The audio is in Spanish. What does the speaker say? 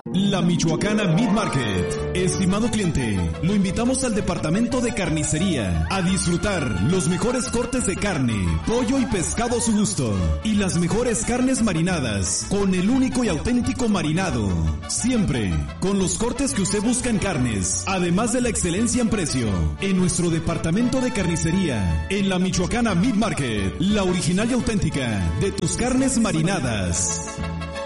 La Michoacana Meat Market. Estimado cliente, lo invitamos al departamento de carnicería a disfrutar los mejores cortes de carne, pollo y pescado a su gusto y las mejores carnes marinadas con el único y auténtico marinado. Siempre con los cortes que usted busca en carnes, además de la excelencia en precio. En nuestro departamento de carnicería, en la Michoacana Meat Market, la original y auténtica de tus carnes marinadas.